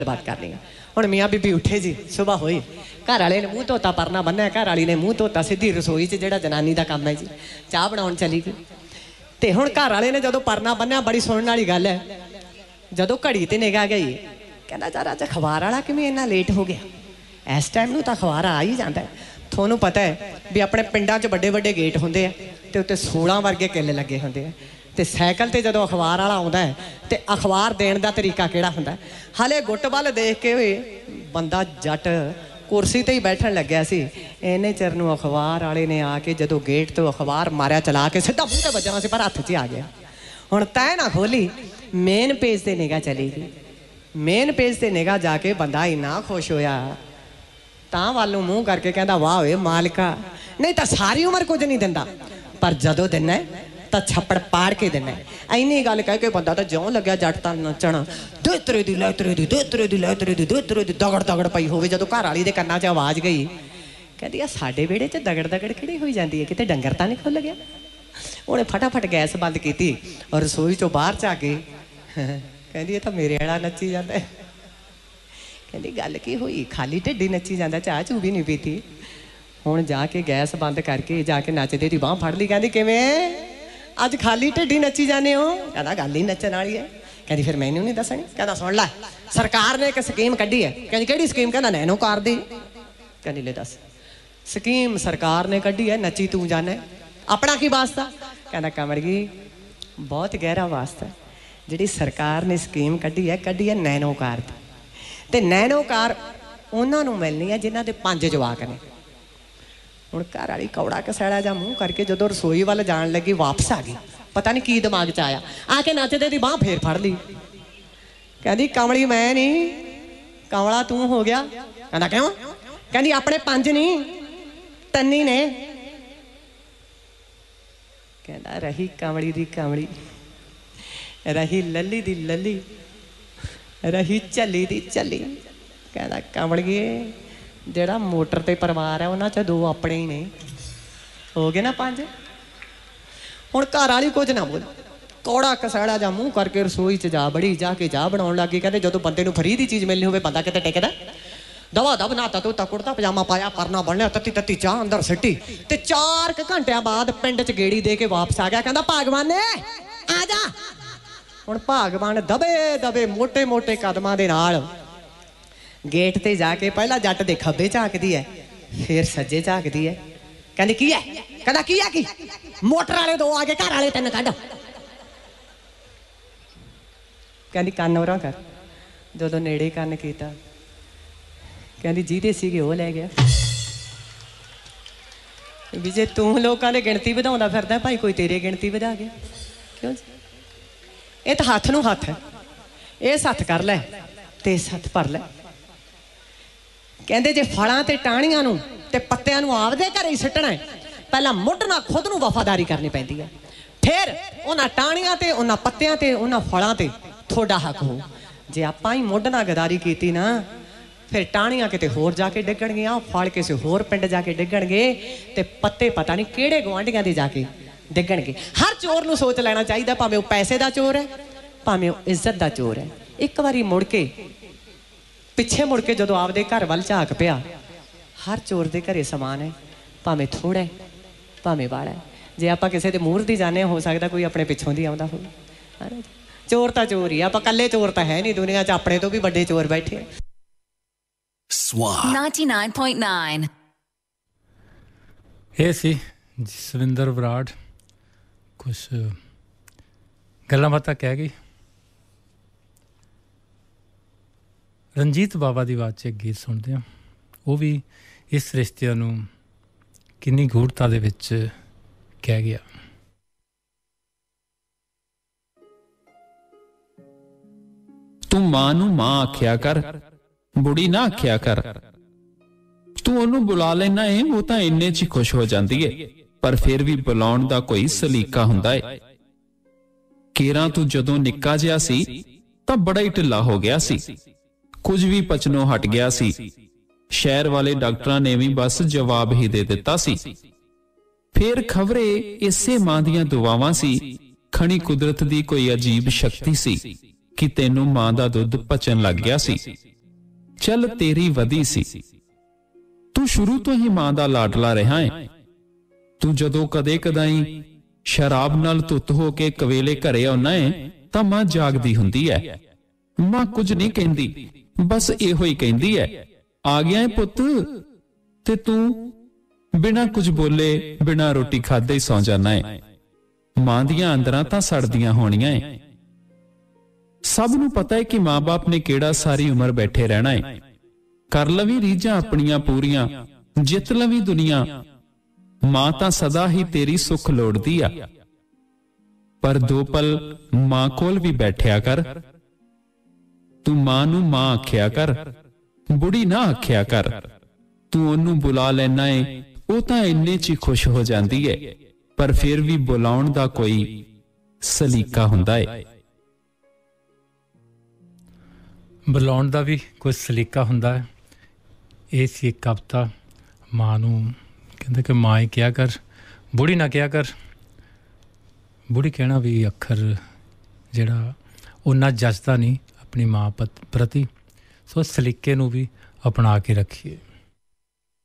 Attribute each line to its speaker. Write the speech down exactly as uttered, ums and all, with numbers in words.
Speaker 1: बात करनी है हुण मियाँ बीबी उठे जी सुबह हुई घर वाले ने मूँह धोता परना बन्निया घर वाली ने मूँह धोता सीधी रसोई च जिहड़ा जनानी का काम है जी चाह बनाउण चली गई तो हुण घर वाले ने जदों परना बन्निया बड़ी सुनने वाली गल है जदों घड़ी ते निगाह गई कहंदा यार अज अखबार वाला किवें इन्ना लेट हो गया इस टाइम नूं तां अखबार आ ही जाता है थोनू पता है भी अपने पिंडां च बड़े बड़े गेट हुंदे आ ते उत्ते सोलह वर्गे किल लगे हुंदे आ ते साइकिल ते जदों अखबार वाला आउंदा है ते अखबार देण दा तरीका किहड़ा हुंदा हाले गुट वल देख के बंदा जट कुर्सी ते ही बैठण लग्या सी इन्ने चिर नूं अखबार वाले ने आके जदों गेट तो अखबार मारिया चला के सीधा मूँह ते वजना सी पर हत्थ च आ गया हुण तैं ना खोली मेन पेज ते निगाह चली गई मेन पेज ते निगाह जाके बंदा इन्ना खुश होया तां वाल नूं मूँह करके कहंदा वाह वे मालिका नहीं तो सारी उम्र कुछ नहीं दिंदा पर जदों दिना है तो छप्पड़ पाड़ के देना है इन्नी गल कह के बंदा तो ज्यों लग्या जट तां नचण दोतरे दी लैतरे दी दोतरे दी लैतरे दी दोतरे दी दगड़ दगड़ पई होवे जदों घर वाली दे कन्नां च आवाज़ गई कहंदी आ साडे विहड़े च दगड़ दगड़ किहड़ी होई जांदी है किते डंगर तां नहीं खुल गया उहने फटाफट गैस बंद कीती और रसोई चों बाहर झाके कहंदी ये तां मेरे वाला नच्ची जांदा है कहंदी गल की होई खाली ढिड्डी नच्ची जांदा चाह चू भी नहीं पीती हुण जाके गैस बंद करके जाके नचदे दी बांह फड़ लई कहंदी किवें अज खाली ढिड्डी नच्ची जाने हो कहता गल ही नच्चण वाली है कहती फिर मैनू नहीं दसनी कहता सुन लै सरकार ने एक स्कीम कढ़ी है कहती किहड़ी स्कीम कहता नैनो कार दी कहती ले दस स्कीम सरकार ने कढ़ी है नच्ची तू जाने अपना की वास्ता कहता कमरगी बहुत गहरा वास्ता जिहड़ी सरकार ने स्कीम कढ़ी है कढ़ी है नैनो कार दी ते नैनो कार उन्हां नूं मिलनी है जिन्हां दे पंज जवाक ने हुण घर वाली कौड़ा कसैड़ा जा मूँह करके जदों रसोई वाल जान लगी वापस आ गई पता नहीं की दिमाग च आया आके नचदे दी बांह फेर फड़ ली कहती कमली मैं नहीं कमला तू हो गया कहता क्यों कहती अपने पंज नहीं तन्नी ने कहता रही कमली दी कमली रही लली दी लली रही झली दी झली कहता कमलिए ਜਿਹੜਾ मोटर ते परिवार है उन्हां च दो अपने ही ने हो गए ना पंज हुण घर वाली कुछ ना बोल कौड़ा कसैड़ा जा मूँह करके रसोई च जा बड़ी जाके जा बनाउण लग गई कहते जदों बंदे नूं फ्री दी चीज़ मिलनी होवे बंदा किते टिकदा दवा दब नाता धोता कुड़ता पजामा पाया परना बन्निया तत्ती तत्ती चाह अंदर सिੱਟੀ ते चार क घंटिਆਂ बाद पिंड च गेड़ी दे के वापस आ गया कहंदा भागवान ने आ जा हुण भागवान दबे दबे मोटे मोटे कदमां दे नाल गेट ते जाके पहला जट दे खब्बे झाकदी है फिर सज्जे झाकदी है कहंदी की है कहंदा की है की मोटर वाले दो आ गए घर वाले तीन कढ कहंदी कन्न उरा कर जदों नेड़े कन्न कीता कहंदी जीदे सीगे वो लै गया भी जे तू लोकां दे गिणती वधाउंदा फिरदा भाई कोई तेरे गिणती वधा गया क्यों ये तो हत्थ नूं हत्थ है इस हत्थ कर लै ते इस हत्थ भर लै कहते जे फलों ते टाणियां नूं ते पत्तियां नूं आपदे घरे ही सुट्टना है पहला मुੱਢ नाल खुद नूं वफादारी करनी पैंदी है फिर उन्हां टाणियां ते उन्हां पत्तियां ते उन्हां फलों ते थोड़ा हक हो जे आपां ही मुੱਢ नाल गदारी कीती ना फिर टाणियां किते होर जाके डिग्गणगीआं फल किसे होर पिंड जाके डिग्गणगे ते पत्ते पता नहीं किहड़े गुआंढियां दे जाके डिग्गणगे हर चोर नूं सोच लेना चाहिए भावें वो पैसे दा चोर है भावें वो इज्जत दा चोर है एक बारी मुड़ के पिछे मुड़ के जदों आपदे घर वल झाक पिया हर चोर दे घरे समान है भावें थोड़ा है भावें वाला है जे आपां किसी दे मूहर दी जाने हो सकदा कोई अपने पिछों दी आउंदा होवे चोर तां चोर ही आपां कल्ले चोर तां है नहीं दुनिया च अपने तो भी बड़े चोर बैठे
Speaker 2: ninety-nine point nine
Speaker 3: ਇਹ ਸੀ ਜਸਵਿੰਦਰ ਬਰਾੜ ਕੁਝ ਗੱਲਾਂ ਬਾਤਾਂ ਕਹਿ ਗਈ ਰਣਜੀਤ ਬਾਵਾ ਦੀ ਆਵਾਜ਼ 'ਚ ਇੱਕ ਗੀਤ ਸੁਣਦੇ ਹਾਂ ਉਹ ਵੀ ਇਸ ਰਿਸ਼ਤਿਆਂ ਨੂੰ ਕਿੰਨੀ ਗੂੜਤਾ ਦੇ ਵਿੱਚ ਕਹਿ ਗਿਆ
Speaker 4: ਤੂੰ ਮਾਂ ਨੂੰ ਮਾਂ ਆਖਿਆ ਕਰ ਬੁੜੀ ਨਾ ਆਖਿਆ ਕਰ ਤੂੰ ਉਹਨੂੰ ਬੁਲਾ ਲੈਣਾ ਏ ਉਹ ਤਾਂ ਇੰਨੇ 'ਚ ਹੀ ਖੁਸ਼ ਹੋ ਜਾਂਦੀ ਏ ਪਰ ਫਿਰ ਵੀ ਬੁਲਾਉਣ ਦਾ ਕੋਈ ਸਲੀਕਾ ਹੁੰਦਾ ਏ ਕੇਰਾਂ ਤੂੰ ਜਦੋਂ ਨਿੱਕਾ ਜਿਹਾ ਸੀ ਤਾਂ ਬੜਾ ਹੀ ਢਿੱਲਾ ਹੋ ਗਿਆ ਸੀ ਕੁਝ ਵੀ ਪਚਨੋਂ ਹਟ ਗਿਆ ਸੀ ਸ਼ਹਿਰ ਵਾਲੇ ਡਾਕਟਰਾਂ ਨੇ ਵੀ ਬਸ ਜਵਾਬ ਹੀ ਦੇ ਦਿੱਤਾ ਸੀ ਫਿਰ ਖਬਰੇ ਇਸੇ ਮਾਂ ਦੀਆਂ ਦੁਆਵਾਂ ਸੀ ਖਣੀ ਕੁਦਰਤ ਦੀ ਕੋਈ ਅਜੀਬ ਸ਼ਕਤੀ ਸੀ ਕਿ ਤੈਨੂੰ ਮਾਂ ਦਾ ਦੁੱਧ ਪਚਣ ਲੱਗ ਗਿਆ ਸੀ ਚੱਲ ਤੇਰੀ ਵਧੀ ਸੀ। ਤੂੰ ਸ਼ੁਰੂ ਤੋਂ ਹੀ ਮਾਂ ਦਾ ਲਾਡਲਾ ਰਿਹਾ ਹੈ। ਤੂੰ ਜਦੋਂ ਕਦੇ ਕਦਾਈ ਸ਼ਰਾਬ ਨਾਲ ਧੁੱਤ ਹੋ ਕੇ ਕਵੇਲੇ ਘਰੇ ਆਉਣਾ ਹੈ ਤਾਂ ਮਾਂ ਜਾਗਦੀ ਹੁੰਦੀ ਹੈ। ਮਾਂ ਕੁਝ ਨਹੀਂ ਕਹਿੰਦੀ, ਬਸ ਇਹੋ ਹੀ ਕਹਿੰਦੀ ਹੈ, ਆ ਗਿਆ ਹੈ ਪੁੱਤ, ਤੇ ਤੂੰ ਬਿਨਾਂ ਕੁਝ ਬੋਲੇ ਬਿਨਾਂ ਰੋਟੀ ਖਾਦੇ ਹੀ ਸੌਂ ਜਾਣਾ ਹੈ। ਮਾਂ ਦੀਆਂ ਅੰਦਰਾਂ ਤਾਂ ਸੜਦੀਆਂ ਹੋਣੀਆਂ ਹੈ। ਸਭ ਨੂੰ ਪਤਾ ਹੈ ਕਿ ਮਾਂ-ਬਾਪ ਨੇ ਕਿਹੜਾ ਸਾਰੀ ਉਮਰ ਬੈਠੇ ਰਹਿਣਾ ਹੈ। ਕਰ ਲਵੀਂ ਰੀਝਾਂ ਆਪਣੀਆਂ ਪੂਰੀਆਂ, ਜਿੱਤ ਲਵੀਂ ਦੁਨੀਆ, ਮਾਂ ਤਾਂ ਸਦਾ ਹੀ ਤੇਰੀ ਸੁੱਖ ਲੋੜਦੀ ਆ। ਪਰ ਦੋ ਪਲ ਮਾਂ ਕੋਲ ਵੀ ਬੈਠਿਆ ਕਰ। ਤੂੰ ਮਾਂ ਨੂੰ ਮਾਂ ਆਖਿਆ ਕਰ, ਬੁੜੀ ਨਾ ਆਖਿਆ ਕਰ। ਤੂੰ ਉਹਨੂੰ ਬੁਲਾ ਲੈਣਾ ਏ, ਉਹ ਤਾਂ ਇੰਨੇ 'ਚ ਹੀ ਖੁਸ਼ ਹੋ ਜਾਂਦੀ ਏ, ਪਰ ਫਿਰ ਵੀ ਬੁਲਾਉਣ ਦਾ ਕੋਈ ਸਲੀਕਾ ਹੁੰਦਾ ਏ।
Speaker 3: ਬੁਲਾਉਣ ਦਾ ਵੀ ਕੋਈ ਸਲੀਕਾ ਹੁੰਦਾ ਹੈ। ਇਹ ਸੀ ਇੱਕ ਕਵਿਤਾ। ਮਾਂ ਨੂੰ ਕਹਿੰਦੇ ਕਿ ਮਾਂ ਹੀ ਕਿਹਾ ਕਰ, ਬੁੜੀ ਨਾ ਕਿਹਾ ਕਰ। ਬੁੜੀ ਕਹਿਣਾ ਵੀ ਅੱਖਰ ਜਿਹੜਾ ਉਹਨਾਂ ਜੱਜਦਾ ਨਹੀਂ ਆਪਣੀ ਮਾਂ ਪ੍ਰਤੀ। ਸੋ ਸਲੀਕੇ ਨੂੰ ਵੀ ਅਪਣਾ ਕੇ ਰੱਖੀਏ।